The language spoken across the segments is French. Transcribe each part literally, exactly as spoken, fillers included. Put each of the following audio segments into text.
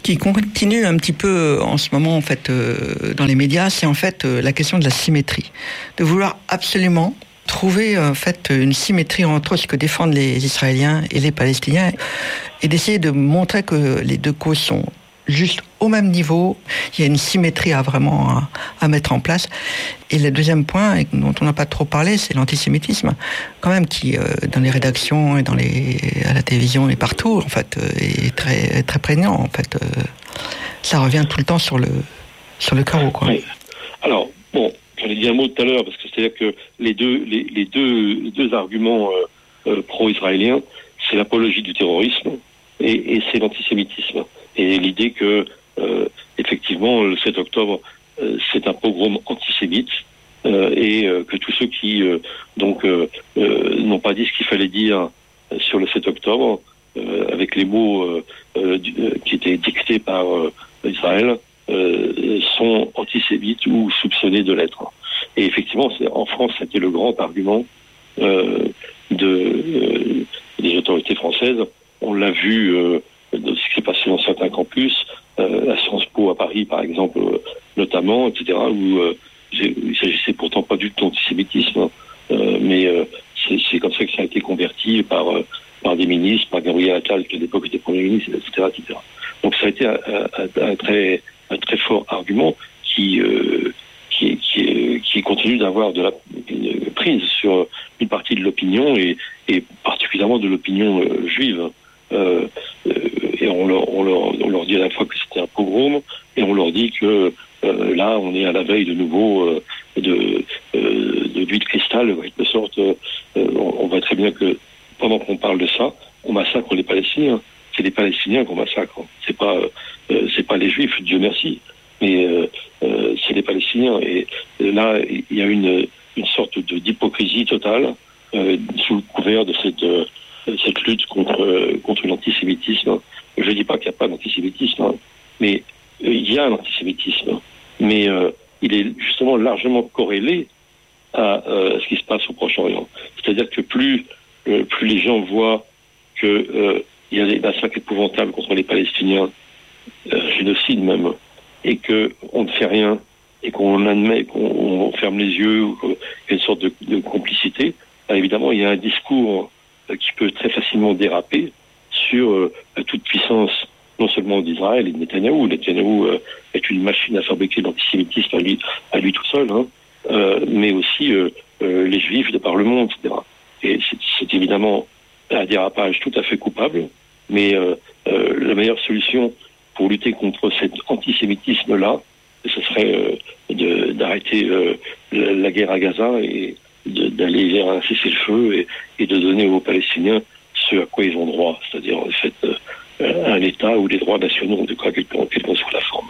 qui continue un petit peu en ce moment en fait euh, dans les médias, c'est en fait euh, la question de la symétrie, de vouloir absolument trouver en fait une symétrie entre ce que défendent les Israéliens et les Palestiniens et d'essayer de montrer que les deux causes sont juste au même niveau. Il y a une symétrie à vraiment à, à mettre en place. Et le deuxième point dont on n'a pas trop parlé, c'est l'antisémitisme, quand même, qui euh, dans les rédactions et dans les à la télévision et partout, en fait, euh, est très très prégnant. En fait, euh, ça revient tout le temps sur le sur le carreau, quoi. Oui. Alors bon, j'en ai dit un mot tout à l'heure parce que c'est-à-dire que les deux les, les deux les deux arguments euh, euh, pro-israéliens, c'est l'apologie du terrorisme et, et c'est l'antisémitisme. Et l'idée que, euh, effectivement, le sept octobre, euh, c'est un pogrom antisémite, euh, et euh, que tous ceux qui euh, donc euh, euh, n'ont pas dit ce qu'il fallait dire sur le sept octobre, euh, avec les mots euh, euh, du, euh, qui étaient dictés par euh, Israël, euh, sont antisémites ou soupçonnés de l'être. Et effectivement, c'est, en France, c'était le grand argument euh, de, euh, des autorités françaises. On l'a vu... Euh, de ce qui s'est passé dans certains campus, euh, à Sciences Po à Paris par exemple, euh, notamment, et cetera, où euh, il s'agissait pourtant pas du tout d'antisémitisme, euh, mais euh, c'est, c'est comme ça que ça a été converti par, euh, par des ministres, par Gabriel Attal, qui à l'époque était Premier ministre, et cetera, et cetera. Donc ça a été un, un, un, très, un très fort argument qui, euh, qui, qui, qui continue d'avoir de la une prise sur une partie de l'opinion, et, et particulièrement de l'opinion euh, juive. Euh, euh, et on leur, on, leur, on leur dit à la fois que c'était un pogrom, et on leur dit que euh, là on est à la veille de nouveau euh, de, euh, de nuit de cristal, en quelque sorte. Euh, on, on voit très bien que pendant qu'on parle de ça, on massacre les Palestiniens. C'est les Palestiniens qu'on massacre. C'est pas, euh, c'est pas les Juifs, Dieu merci, mais euh, euh, c'est les Palestiniens. Et, et là, il y a une, une sorte de, d'hypocrisie totale euh, sous le couvert de cette euh, cette lutte contre euh, contre l'antisémitisme. Je ne dis pas qu'il n'y a pas d'antisémitisme, hein, mais euh, il y a l'antisémitisme, mais euh, il est justement largement corrélé à euh, ce qui se passe au Proche-Orient. C'est-à-dire que plus euh, plus les gens voient que euh, il y a des massacres épouvantables contre les Palestiniens, euh, génocide même, et que on ne fait rien, et qu'on admet, qu'on on ferme les yeux, ou qu'il y a une sorte de, de complicité, ben évidemment il y a un discours qui peut très facilement déraper sur euh, la toute-puissance, non seulement d'Israël et de Netanyahou. Netanyahou euh, est une machine à fabriquer l'antisémitisme à lui, à lui tout seul, hein, euh, mais aussi euh, euh, les Juifs de par le monde, et cetera. Et c'est, c'est évidemment un dérapage tout à fait coupable, mais euh, euh, la meilleure solution pour lutter contre cet antisémitisme-là, ce serait euh, de, d'arrêter euh, la, la guerre à Gaza et De, d'aller vers un cessez-le-feu et, et de donner aux Palestiniens ce à quoi ils ont droit, c'est-à-dire en fait euh, un État où les droits nationaux ont de quoi quelle qu'en soit la forme.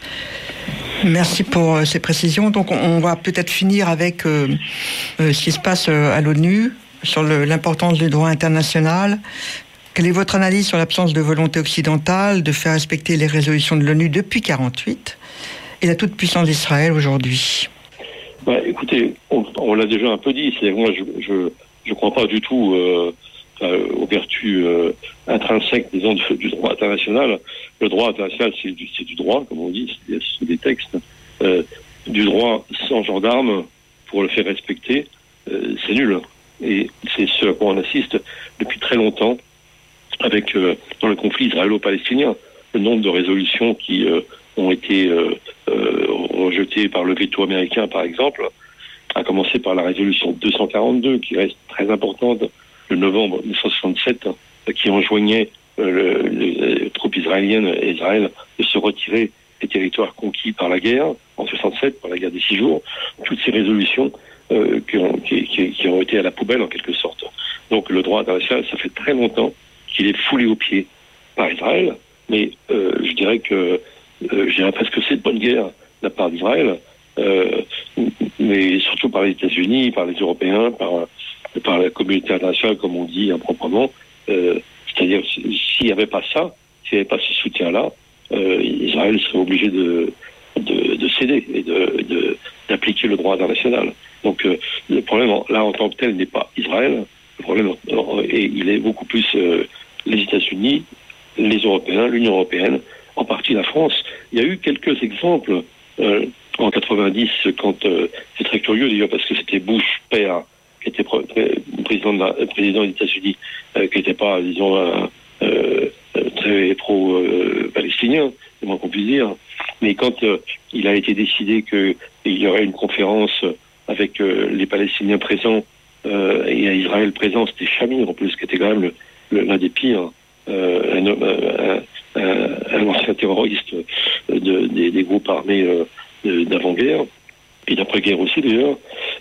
Merci pour euh, ces précisions. Donc on va peut-être finir avec euh, euh, ce qui se passe euh, à l'ONU sur le, l'importance du droit international. Quelle est votre analyse sur l'absence de volonté occidentale de faire respecter les résolutions de l'ONU depuis quarante-huit et la toute-puissance d'Israël aujourd'hui? Bah, écoutez, on, on l'a déjà un peu dit. C'est moi, je je je crois pas du tout euh, euh, aux vertus euh, intrinsèques, disons, du, du droit international. Le droit international, c'est du, c'est du droit, comme on dit, c'est, c'est des textes. Euh, du droit sans gendarme pour le faire respecter, euh, c'est nul. Et c'est ce à quoi on assiste depuis très longtemps avec euh, dans le conflit israélo-palestinien. Le nombre de résolutions qui euh, ont été euh, euh, rejetées par le veto américain, par exemple, à commencer par la résolution deux cent quarante-deux, qui reste très importante, le novembre mille neuf cent soixante-sept, qui enjoignait euh, le, les troupes israéliennes et Israël de se retirer des territoires conquis par la guerre, en soixante-sept, par la guerre des six jours. Toutes ces résolutions euh, qui, ont, qui, qui, qui ont été à la poubelle, en quelque sorte. Donc le droit international, ça fait très longtemps qu'il est foulé aux pieds par Israël, mais euh, je dirais que Euh, je dirais presque que c'est de bonne guerre de la part d'Israël, euh, mais surtout par les États-Unis, par les Européens, par, par la communauté internationale, comme on dit improprement. Euh, c'est-à-dire, s'il n'y avait pas ça, s'il n'y avait pas ce soutien-là, euh, Israël serait obligé de, de, de céder et de, de, d'appliquer le droit international. Donc, euh, le problème, là, en tant que tel, n'est pas Israël. Le problème, et il est beaucoup plus euh, les États-Unis, les Européens, l'Union européenne, en partie la France. Il y a eu quelques exemples euh, en quatre-vingt-dix, quand euh, c'est très curieux d'ailleurs parce que c'était Bush père qui était pr- président, de la, président des États-Unis, euh, qui n'était pas, disons, un, euh, très pro-palestinien, c'est moins qu'on puisse dire. Mais quand euh, il a été décidé qu'il y aurait une conférence avec euh, les Palestiniens présents euh, et à Israël présent, c'était Shamir en plus, qui était quand même le, le, l'un des pires, euh, un, un, un, un ancien terroriste de, des, des groupes armés euh, de, d'avant-guerre, et d'après-guerre aussi d'ailleurs.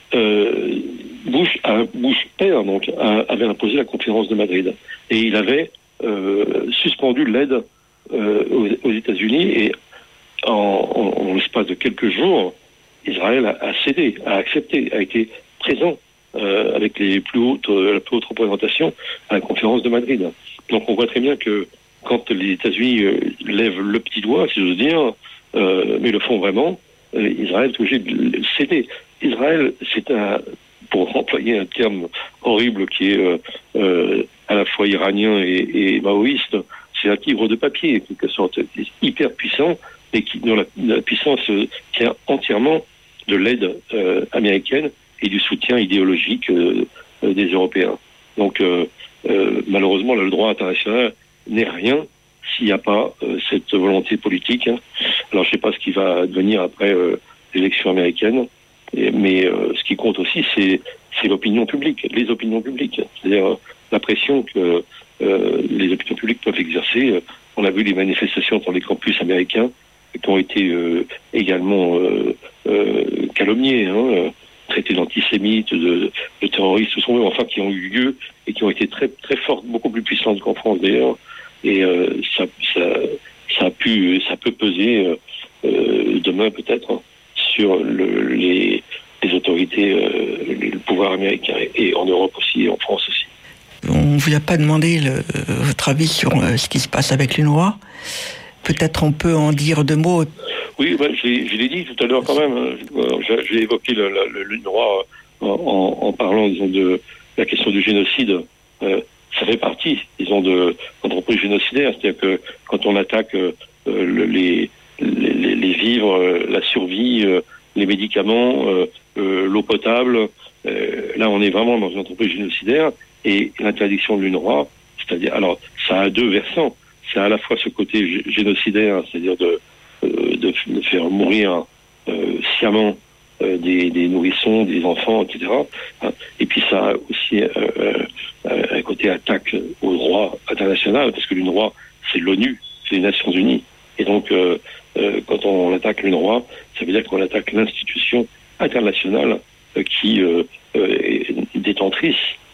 Euh, Bush, un, Bush père donc, a, avait imposé la conférence de Madrid. Et il avait euh, suspendu l'aide euh, aux, aux États-Unis et en, en, en l'espace de quelques jours, Israël a, a cédé, a accepté, a été présent euh, avec les plus hautes, euh, la plus haute représentation à la conférence de Madrid. Donc on voit très bien que quand les États-Unis euh, lèvent le petit doigt, si j'ose dire, euh, mais le font vraiment, euh, Israël est obligé de céder. Israël, c'est un, pour employer un terme horrible qui est euh, euh, à la fois iranien et, et maoïste, c'est un tigre de papier, en quelque sorte, hyper puissant, et qui, dont la, la puissance tient entièrement de l'aide euh, américaine et du soutien idéologique euh, euh, des Européens. Donc, euh, euh, malheureusement, le droit international n'est rien s'il n'y a pas euh, cette volonté politique. Hein. Alors, je ne sais pas ce qui va devenir après euh, l'élection américaine, et, mais euh, ce qui compte aussi, c'est, c'est l'opinion publique, les opinions publiques. C'est-à-dire euh, la pression que euh, les opinions publiques peuvent exercer. On a vu les manifestations dans les campus américains qui ont été euh, également euh, euh, calomniés, hein, traités d'antisémites, de, de terroristes, tout ce qu'on veut, enfin qui ont eu lieu et qui ont été très très fortes, beaucoup plus puissantes qu'en France d'ailleurs. Et euh, ça, ça, ça a pu, ça peut peser euh, demain peut-être hein, sur le, les, les autorités, euh, le pouvoir américain et en Europe aussi et en France aussi. On ne vous a pas demandé le, votre avis sur euh, ce qui se passe avec l'UNRWA. Peut-être on peut en dire deux mots. Oui, ben, je, je l'ai dit tout à l'heure quand même. Hein. J'ai, j'ai évoqué le, le, l'UNRWA en, en, en parlant disons, de la question du génocide. Euh, ça fait partie, disons, de l'entreprise génocidaire. C'est-à-dire que quand on attaque euh, le, les, les, les vivres, euh, la survie, euh, les médicaments, euh, euh, l'eau potable, euh, là on est vraiment dans une entreprise génocidaire. Et l'interdiction de l'UNRWA, c'est-à-dire, alors ça a deux versants. C'est à la fois ce côté génocidaire, c'est-à-dire de, euh, de, de faire mourir euh, sciemment euh, des, des nourrissons, des enfants, et cetera. Et puis ça a aussi euh, euh, un côté attaque au droit international, parce que l'UNRWA, c'est l'ONU, c'est les Nations Unies. Et donc, euh, euh, quand on attaque l'UNRWA, ça veut dire qu'on attaque l'institution internationale euh, qui euh, euh, est détentrice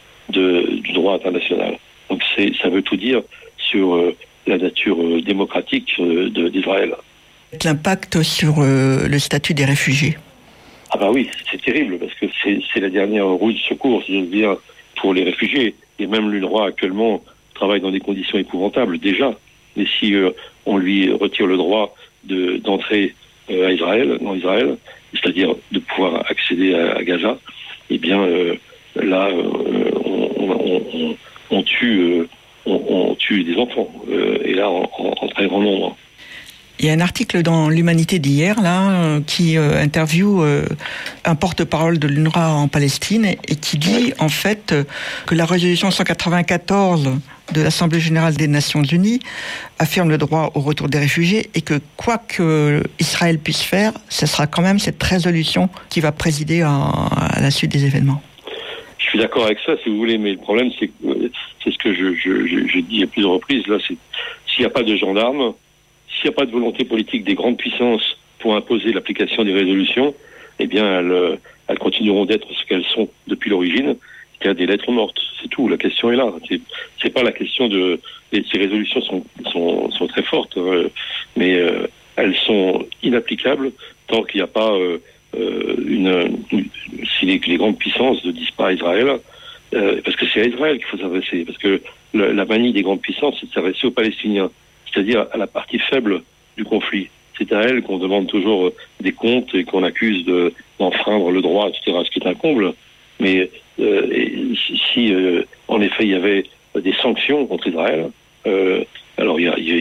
de, du droit international. Donc c'est, ça veut tout dire sur euh, la nature euh, démocratique euh, de, d'Israël. L'impact sur euh, le statut des réfugiés. Ah bah oui, c'est terrible, parce que c'est, c'est la dernière roue de secours, si j'ose dire, pour les réfugiés. Et même l'UNRWA actuellement travaille dans des conditions épouvantables, déjà. Mais si euh, on lui retire le droit de, d'entrer euh, à Israël, dans Israël, c'est-à-dire de pouvoir accéder à, à Gaza, eh bien euh, là, euh, on, on, on, on tue... Euh, On, on tue des enfants, euh, et là en, en, en très grand nombre. Il y a un article dans l'Humanité d'hier là euh, qui euh, interviewe euh, un porte-parole de l'UNRWA en Palestine et, et qui dit oui. en fait euh, que la résolution cent quatre-vingt-quatorze de l'Assemblée générale des Nations Unies affirme le droit au retour des réfugiés et que quoi que Israël puisse faire, ce sera quand même cette résolution qui va présider à, à la suite des événements. Je suis d'accord avec ça, si vous voulez, mais le problème, c'est que c'est ce que je, je, je, je dis à plusieurs reprises. Là, c'est s'il n'y a pas de gendarmes, s'il n'y a pas de volonté politique des grandes puissances pour imposer l'application des résolutions, eh bien, elles, elles continueront d'être ce qu'elles sont depuis l'origine, c'est-à-dire des lettres mortes. C'est tout. La question est là. C'est, c'est pas la question de. Ces résolutions sont sont, sont très fortes, euh, mais euh, elles sont inapplicables tant qu'il n'y a pas. Euh, Euh, une, une, si les, les grandes puissances ne disent pas à Israël, euh, parce que c'est à Israël qu'il faut s'adresser, parce que le, la manie des grandes puissances, c'est de s'adresser aux Palestiniens, c'est-à-dire à la partie faible du conflit. C'est à elle qu'on demande toujours des comptes et qu'on accuse de, d'enfreindre le droit, et cetera, ce qui est un comble. Mais euh, et si, si euh, en effet, il y avait des sanctions contre Israël, euh, alors il y, a, il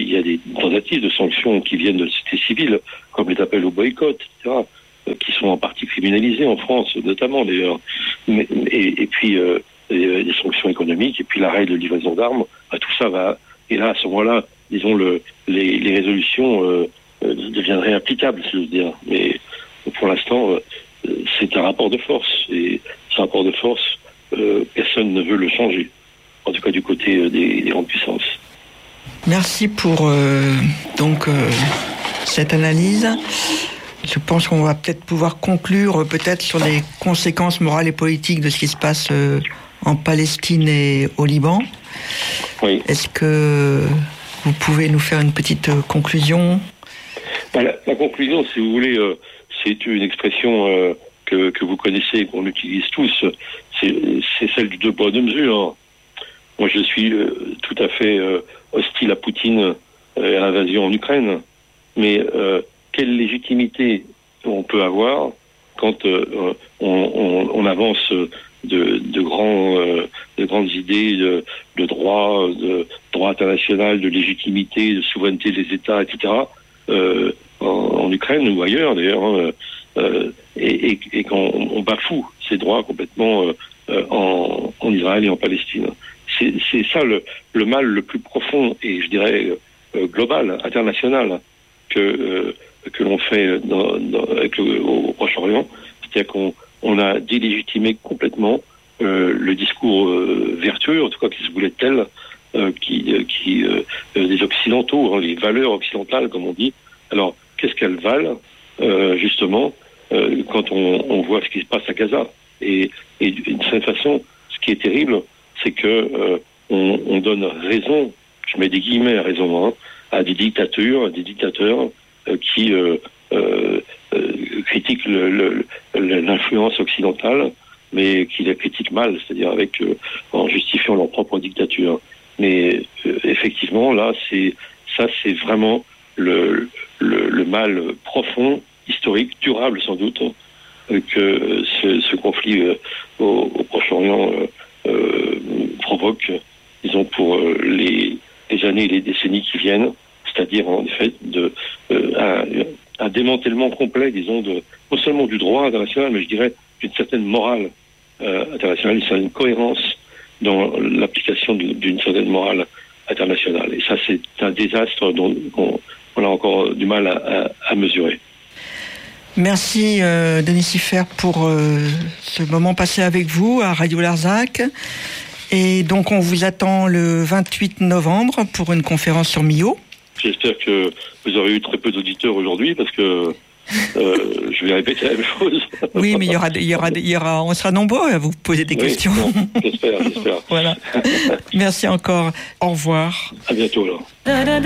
il y a des tentatives de sanctions qui viennent de la société civile, comme les appels au boycott, et cetera, euh, qui sont en partie criminalisés en France, notamment d'ailleurs. Mais, et, et puis euh, des sanctions économiques, et puis l'arrêt de livraison d'armes, bah, tout ça va. Et là, à ce moment-là, disons, le, les, les résolutions euh, euh, deviendraient applicables, si j'ose dire. Mais pour l'instant, euh, c'est un rapport de force. Et ce rapport de force, euh, personne ne veut le changer. En tout cas, du côté euh, des, des grandes puissances. Merci pour euh, donc euh, cette analyse. Je pense qu'on va peut-être pouvoir conclure peut-être sur les conséquences morales et politiques de ce qui se passe euh, en Palestine et au Liban. Oui. Est-ce que vous pouvez nous faire une petite euh, conclusion ? Ben, la, la conclusion, si vous voulez, euh, c'est une expression euh, que, que vous connaissez, qu'on utilise tous. C'est, c'est celle du deux poids deux mesures. Moi, je suis euh, tout à fait euh, hostile à Poutine et à l'invasion en Ukraine. Mais euh, quelle légitimité on peut avoir quand euh, on, on, on avance de, de, grands, euh, de grandes idées de, de droit, de droit international, de légitimité, de souveraineté des États, et cetera, euh, en, en Ukraine ou ailleurs d'ailleurs, hein, euh, et, et, et qu'on on bafoue ces droits complètement euh, en, en Israël et en Palestine. C'est, c'est ça le, le mal le plus profond et je dirais euh, global, international, que, euh, que l'on fait dans, dans, avec le, au Proche-Orient. C'est-à-dire qu'on on a délégitimé complètement euh, le discours euh, vertueux, en tout cas qui se voulait tel, euh, qui, euh, qui euh, des Occidentaux, hein, les valeurs occidentales, comme on dit. Alors, qu'est-ce qu'elles valent, euh, justement, euh, quand on, on voit ce qui se passe à Gaza. Et, et d'une certaine façon, ce qui est terrible, c'est que euh, on, on donne raison, je mets des guillemets à raison, hein, à des dictatures, à des dictateurs euh, qui euh, euh, euh, critiquent le, le, l'influence occidentale, mais qui la critiquent mal, c'est-à-dire avec euh, en justifiant leur propre dictature. Mais euh, effectivement, là, c'est ça, c'est vraiment le, le, le mal profond, historique, durable sans doute, euh, que ce, ce conflit euh, au, au Proche-Orient euh, euh, provoque, disons, pour euh, les, les années et les décennies qui viennent, c'est-à-dire en effet de, euh, un, un démantèlement complet, disons, de, non seulement du droit international, mais je dirais d'une certaine morale euh, internationale, une certaine cohérence dans l'application d'une certaine morale internationale. Et ça, c'est un désastre dont on, on a encore du mal à, à, à mesurer. Merci euh, Denis Siffert pour euh, ce moment passé avec vous à Radio Larzac. Et donc on vous attend le vingt-huit novembre pour une conférence sur Millau. J'espère que vous aurez eu très peu d'auditeurs aujourd'hui parce que euh, je vais répéter la même chose. Oui, mais il y aura, il y aura, il y aura, on sera nombreux à vous poser des oui, questions. Bon, j'espère, j'espère. Voilà. Merci encore. Au revoir. À bientôt alors.